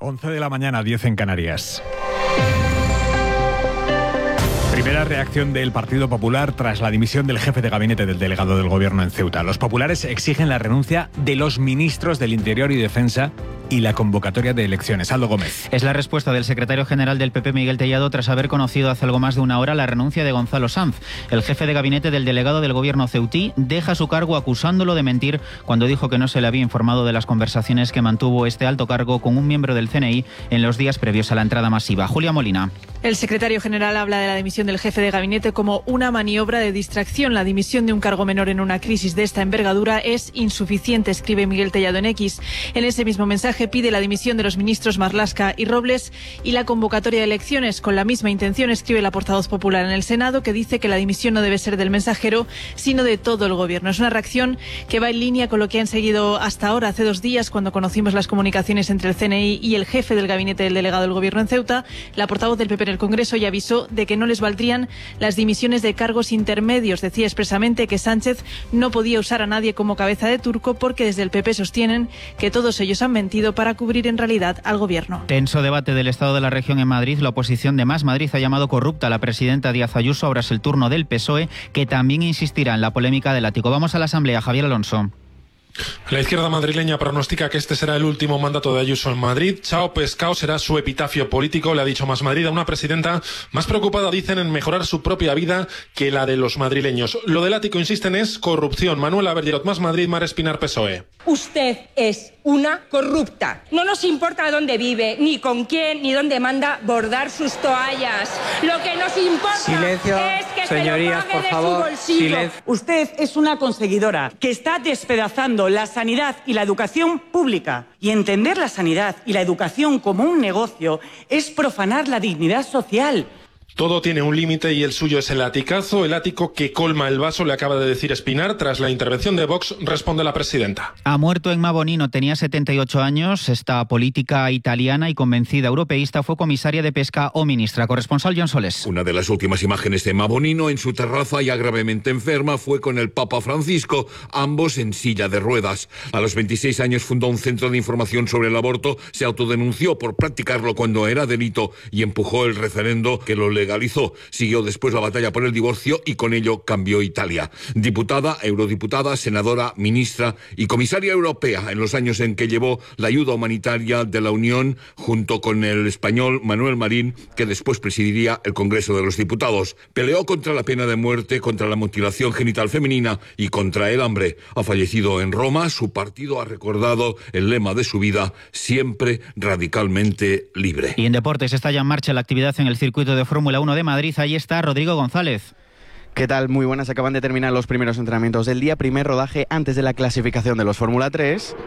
11 de la mañana, 10 en Canarias. Primera reacción del Partido Popular tras la dimisión del jefe de gabinete del delegado del Gobierno en Ceuta. Los populares exigen la renuncia de los ministros del Interior y Defensa y la convocatoria de elecciones. Aldo Gómez. Es la respuesta del secretario general del PP, Miguel Tellado, tras haber conocido hace algo más de una hora la renuncia de Gonzalo Sanz. El jefe de gabinete del delegado del Gobierno ceutí deja su cargo acusándolo de mentir cuando dijo que no se le había informado de las conversaciones que mantuvo este alto cargo con un miembro del CNI en los días previos a la entrada masiva. Julia Molina. El secretario general habla de la dimisión del jefe de gabinete como una maniobra de distracción. La dimisión de un cargo menor en una crisis de esta envergadura es insuficiente, escribe Miguel Tellado en X. En ese mismo mensaje pide la dimisión de los ministros Marlaska y Robles y la convocatoria de elecciones. Con la misma intención escribe la portavoz popular en el Senado, que dice que la dimisión no debe ser del mensajero, sino de todo el Gobierno. Es una reacción que va en línea con lo que han seguido hasta ahora. Hace 2 días, cuando conocimos las comunicaciones entre el CNI y el jefe del gabinete del delegado del Gobierno en Ceuta, la portavoz del PP en el Congreso ya avisó de que no les valdrían las dimisiones de cargos intermedios. Decía expresamente que Sánchez no podía usar a nadie como cabeza de turco porque desde el PP sostienen que todos ellos han mentido para cubrir en realidad al Gobierno. Tenso debate del estado de la región en Madrid. La oposición de Más Madrid ha llamado corrupta a la presidenta Díaz Ayuso. Ahora es el turno del PSOE, que también insistirá en la polémica del ático. Vamos a la Asamblea. Javier Alonso. La izquierda madrileña pronostica que este será el último mandato de Ayuso en Madrid. Chao pescado será su epitafio político, le ha dicho Más Madrid, a una presidenta más preocupada, dicen, en mejorar su propia vida que la de los madrileños. Lo del ático, insisten, es corrupción. Manuela Bergerot, Más Madrid, Mar Espinar, PSOE. Usted es una corrupta. No nos importa dónde vive, ni con quién, ni dónde manda bordar sus toallas. Lo que nos importa es que señorías, se lo pague por favor, de su bolsillo. silencio. Usted es una conseguidora que está despedazando la sanidad y la educación pública. Y entender la sanidad y la educación como un negocio es profanar la dignidad social. Todo tiene un límite y el suyo es el aticazo. El ático que colma el vaso, le acaba de decir Espinar. Tras la intervención de Vox, responde la presidenta. Ha muerto Emma Bonino, tenía 78 años. Esta política italiana y convencida europeísta fue comisaria de pesca o ministra. Corresponsal John Soles. Una de las últimas imágenes de Emma Bonino en su terraza, ya gravemente enferma, fue con el Papa Francisco, ambos en silla de ruedas. A los 26 años fundó un centro de información sobre el aborto, se autodenunció por practicarlo cuando era delito y empujó el referendo que lo legalizó. Siguió después la batalla por el divorcio y con ello cambió Italia. Diputada, eurodiputada, senadora, ministra y comisaria europea en los años en que llevó la ayuda humanitaria de la Unión junto con el español Manuel Marín, que después presidiría el Congreso de los Diputados. Peleó contra la pena de muerte, contra la mutilación genital femenina y contra el hambre. Ha fallecido en Roma. Su partido ha recordado el lema de su vida: siempre radicalmente libre. Y en deportes está ya en marcha la actividad en el circuito de Fórmula 1 de Madrid. Ahí está Rodrigo González. ¿Qué tal? Muy buenas. Acaban de terminar los primeros entrenamientos del día. Primer rodaje antes de la clasificación de los Fórmula 3.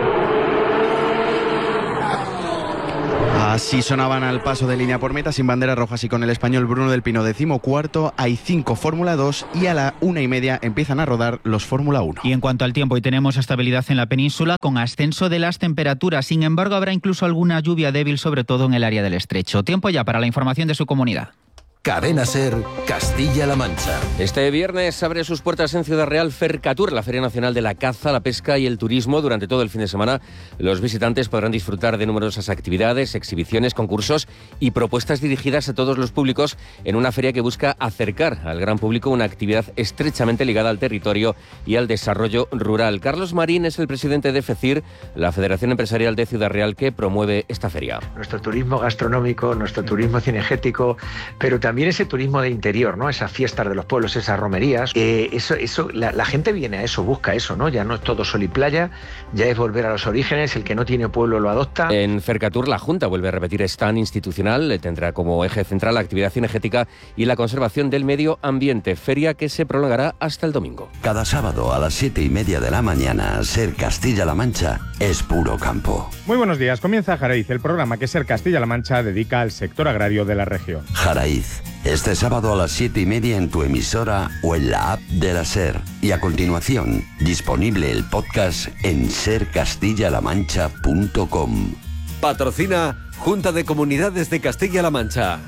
Así sonaban al paso de línea por meta sin banderas rojas y con el español Bruno del Pino 14º. Hay 5 Fórmula 2 y a la 1:30 empiezan a rodar los Fórmula 1. Y en cuanto al tiempo, hoy tenemos estabilidad en la península con ascenso de las temperaturas. Sin embargo, habrá incluso alguna lluvia débil, sobre todo en el área del Estrecho. Tiempo ya para la información de su comunidad. Cadena SER, Castilla-La Mancha. Este viernes abre sus puertas en Ciudad Real Fercatur, la Feria Nacional de la Caza, la Pesca y el Turismo. Durante todo el fin de semana, los visitantes podrán disfrutar de numerosas actividades, exhibiciones, concursos y propuestas dirigidas a todos los públicos en una feria que busca acercar al gran público una actividad estrechamente ligada al territorio y al desarrollo rural. Carlos Marín es el presidente de FECIR, la Federación Empresarial de Ciudad Real, que promueve esta feria. Nuestro turismo gastronómico, nuestro turismo cinegético, pero también ese turismo de interior, ¿no? Esas fiestas de los pueblos, esas romerías, la gente viene a eso, busca eso, ¿no? Ya no es todo sol y playa, ya es volver a los orígenes, el que no tiene pueblo lo adopta. En Fercatur, la Junta vuelve a repetir stand institucional, tendrá como eje central la actividad cinegética y la conservación del medio ambiente, feria que se prolongará hasta el domingo. Cada sábado a las 7:30 de la mañana, SER Castilla-La Mancha es puro campo. Muy buenos días, comienza Jaraiz, el programa que SER Castilla-La Mancha dedica al sector agrario de la región. Jaraiz, este sábado a las 7:30 en tu emisora o en la app de la SER. Y a continuación, disponible el podcast en sercastillalamancha.com. Patrocina Junta de Comunidades de Castilla-La Mancha.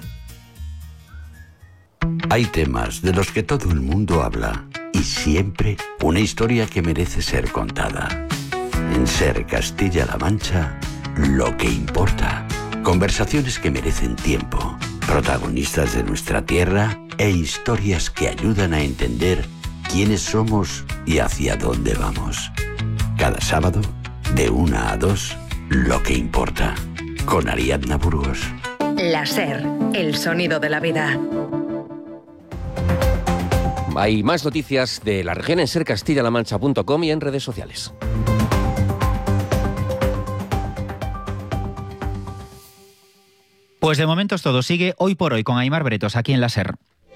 Hay temas de los que todo el mundo habla y siempre una historia que merece ser contada. En SER Castilla-La Mancha, lo que importa. Conversaciones que merecen tiempo, protagonistas de nuestra tierra e historias que ayudan a entender quiénes somos y hacia dónde vamos. Cada sábado, de 1 a 2, Lo que importa, con Ariadna Burgos. La SER, el sonido de la vida. Hay más noticias de la región en sercastillalamancha.com y en redes sociales. Pues de momento todo sigue hoy por hoy con Aimar Bretos aquí en la SER.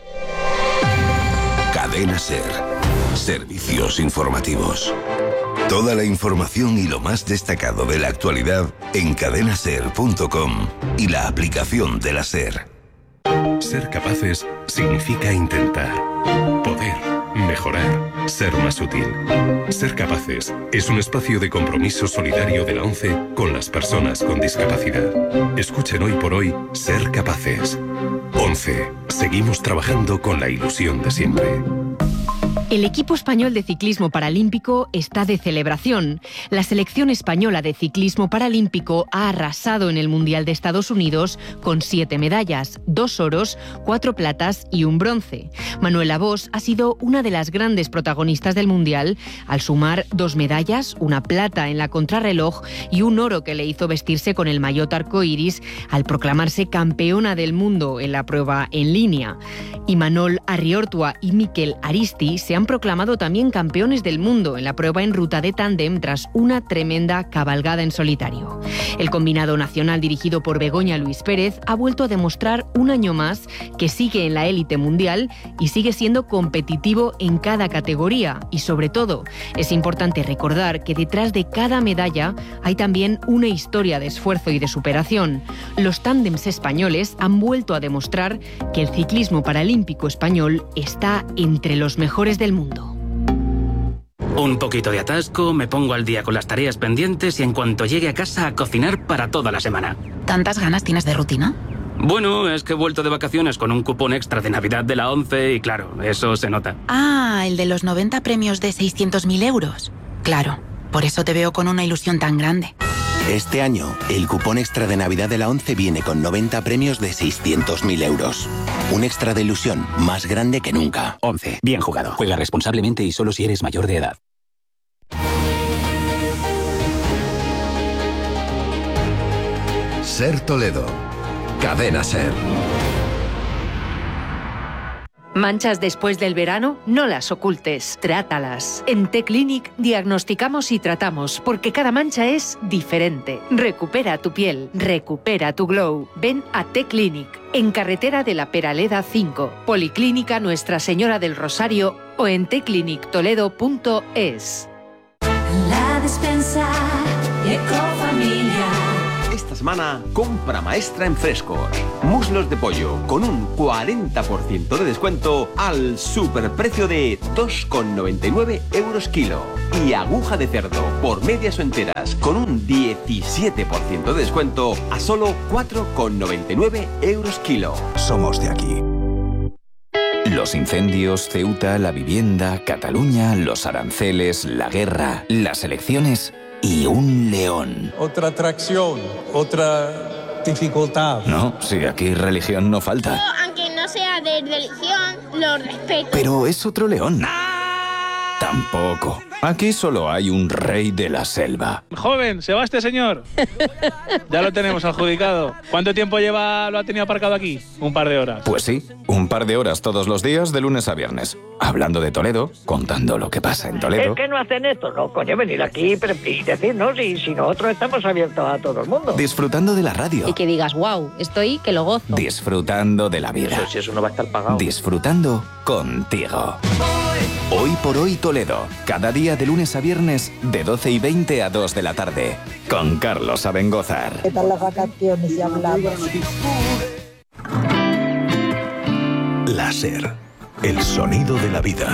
Cadena SER. Servicios informativos. Toda la información y lo más destacado de la actualidad en cadenaser.com y la aplicación de la SER. Ser capaces significa intentar, poder, mejorar, ser más útil. Ser capaces es un espacio de compromiso solidario de la ONCE con las personas con discapacidad. Escuchen hoy por hoy Ser Capaces. ONCE. Seguimos trabajando con la ilusión de siempre. El equipo español de ciclismo paralímpico está de celebración. La selección española de ciclismo paralímpico ha arrasado en el Mundial de Estados Unidos con 7 medallas, 2 oros, 4 platas y un bronce. Manuela Bosch ha sido una de las grandes protagonistas del Mundial al sumar 2 medallas, una plata en la contrarreloj y un oro que le hizo vestirse con el maillot arcoiris al proclamarse campeona del mundo en la prueba en línea. Imanol Arriortua y Mikel Aristi se han proclamado también campeones del mundo en la prueba en ruta de tándem tras una tremenda cabalgada en solitario. El combinado nacional dirigido por Begoña Luis Pérez ha vuelto a demostrar un año más que sigue en la élite mundial y sigue siendo competitivo en cada categoría. Y sobre todo, es importante recordar que detrás de cada medalla hay también una historia de esfuerzo y de superación. Los tándems españoles han vuelto a demostrar que el ciclismo paralímpico español está entre los mejores del mundo. Un poquito de atasco, me pongo al día con las tareas pendientes y en cuanto llegue a casa a cocinar para toda la semana. ¿Tantas ganas tienes de rutina? Bueno, es que he vuelto de vacaciones con un cupón extra de Navidad de la ONCE y claro, eso se nota. Ah, el de los 90 premios de 600.000 euros. Claro, por eso te veo con una ilusión tan grande. Este año, el cupón extra de Navidad de la ONCE viene con 90 premios de 600.000 euros. Un extra de ilusión más grande que nunca. ONCE. Bien jugado. Juega responsablemente y solo si eres mayor de edad. SER Toledo. Cadena SER. ¿Manchas después del verano? No las ocultes, trátalas. En T-Clinic diagnosticamos y tratamos, porque cada mancha es diferente. Recupera tu piel, recupera tu glow. Ven a T-Clinic, en carretera de la Peraleda 5, Policlínica Nuestra Señora del Rosario o en tclinictoledo.es. La despensa Ecofamilia. Esta semana, compra maestra en Frescos. Muslos de pollo con un 40% de descuento al superprecio de 2,99 euros kilo. Y aguja de cerdo por medias o enteras con un 17% de descuento a solo 4,99 euros kilo. Somos de aquí. Los incendios, Ceuta, la vivienda, Cataluña, los aranceles, la guerra, las elecciones y un león. Otra atracción, otra dificultad. No, si aquí religión no falta. Yo, aunque no sea de religión, lo respeto. Pero es otro león. Tampoco. Aquí solo hay un rey de la selva. Joven, ¿se va este señor? Ya lo tenemos adjudicado. ¿Cuánto tiempo lo ha tenido aparcado aquí? Un par de horas. Pues sí, un par de horas todos los días de lunes a viernes. Hablando de Toledo, contando lo que pasa en Toledo. ¿Es que no hacen esto? No, coño, venir aquí y decirnos si nosotros estamos abiertos a todo el mundo. Disfrutando de la radio. Y que digas, wow, estoy que lo gozo. Disfrutando de la vida. Eso, si eso no va a estar pagado. Disfrutando contigo. Hoy por hoy Toledo. Cada día de lunes a viernes de 12:20 a 2 de la tarde. Con Carlos Abengózar. ¿Qué tal las vacaciones? Ya hablamos. La SER. El sonido de la vida.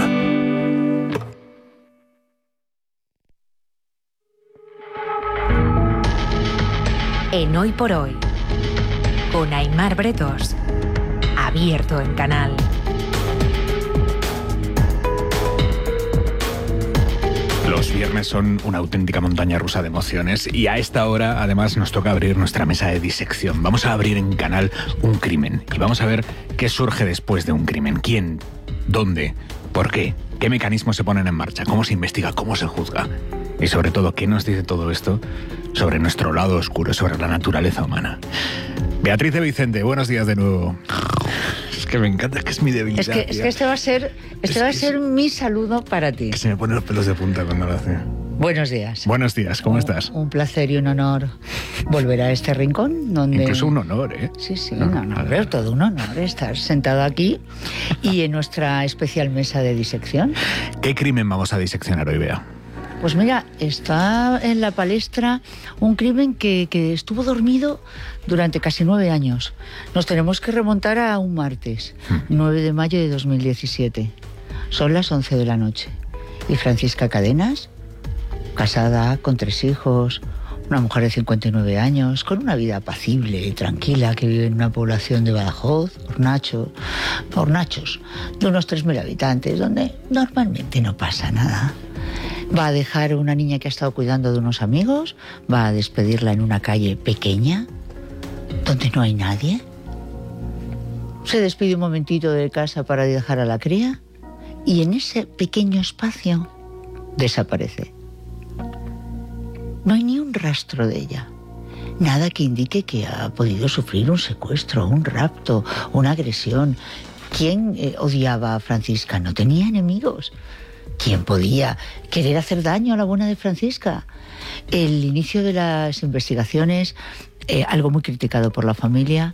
En Hoy por Hoy, con Aimar Bretos, abierto en Canal. Los viernes son una auténtica montaña rusa de emociones y a esta hora además nos toca abrir nuestra mesa de disección. Vamos a abrir en Canal un crimen y vamos a ver qué surge después de un crimen. ¿Quién? ¿Dónde? ¿Por qué? ¿Qué mecanismos se ponen en marcha? ¿Cómo se investiga? ¿Cómo se juzga? Y sobre todo, ¿qué nos dice todo esto sobre nuestro lado oscuro, sobre la naturaleza humana? Beatriz de Vicente, buenos días de nuevo. Es que me encanta, que es mi debilidad. Es que este va a ser, mi saludo para ti. Que se me ponen los pelos de punta cuando lo hace. Buenos días. Buenos días, ¿cómo estás? Un placer y un honor volver a este rincón donde... Incluso un honor, ¿eh? Sí, un honor, todo un honor estar sentado aquí y en nuestra especial mesa de disección. ¿Qué crimen vamos a diseccionar hoy, Bea? Pues mira, está en la palestra un crimen que estuvo dormido durante casi 9 años. Nos tenemos que remontar a un martes, 9 de mayo de 2017. Son las 11 de la noche. Y Francisca Cadenas, casada, con 3 hijos, una mujer de 59 años, con una vida apacible y tranquila, que vive en una población de Badajoz, Hornachos, de unos 3.000 habitantes, donde normalmente no pasa nada. Va a dejar a una niña que ha estado cuidando de unos amigos, va a despedirla en una calle pequeña, donde no hay nadie. Se despide un momentito de casa para dejar a la cría y en ese pequeño espacio desaparece. No hay ni un rastro de ella. Nada que indique que ha podido sufrir un secuestro, un rapto, una agresión. ¿Quién odiaba a Francisca? No tenía enemigos. ¿Quién podía querer hacer daño a la buena de Francisca? El inicio de las investigaciones, algo muy criticado por la familia,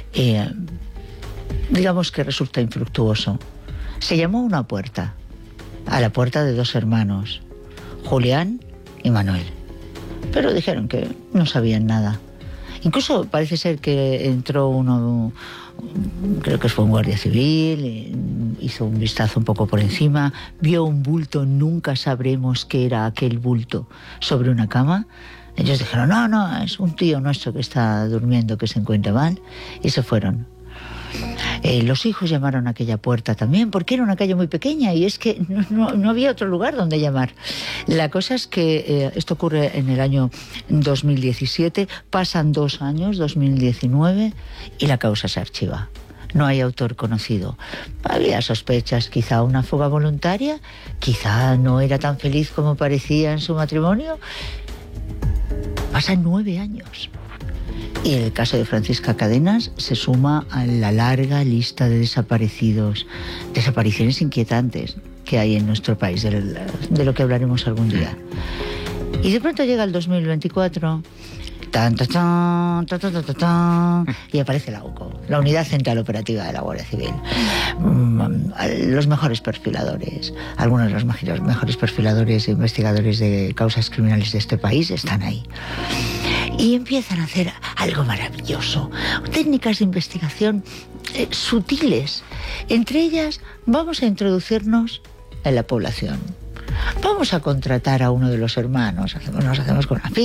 digamos que resulta infructuoso. Se llamó a una puerta, a la puerta de 2 hermanos, Julián y Manuel. Pero dijeron que no sabían nada. Incluso parece ser que entró uno, creo que fue un guardia civil, hizo un vistazo un poco por encima, vio un bulto, nunca sabremos qué era aquel bulto, sobre una cama. Ellos dijeron, no, es un tío nuestro que está durmiendo, que se encuentra mal, y se fueron. Los hijos llamaron a aquella puerta también, porque era una calle muy pequeña y es que no había otro lugar donde llamar. La cosa es que esto ocurre en el año 2017, pasan 2 años, 2019, y la causa se archiva. No hay autor conocido. Había sospechas, quizá una fuga voluntaria, quizá no era tan feliz como parecía en su matrimonio. Pasan 9 años. Y el caso de Francisca Cadenas se suma a la larga lista de desaparecidos, desapariciones inquietantes que hay en nuestro país, de lo que hablaremos algún día. Y de pronto llega el 2024, y aparece la UCO, la Unidad Central Operativa de la Guardia Civil. Los mejores perfiladores, algunos de los mejores perfiladores e investigadores de causas criminales de este país están ahí. Y empiezan a hacer algo maravilloso, técnicas de investigación sutiles. Entre ellas, vamos a introducirnos en la población. Vamos a contratar a uno de los hermanos, nos hacemos con una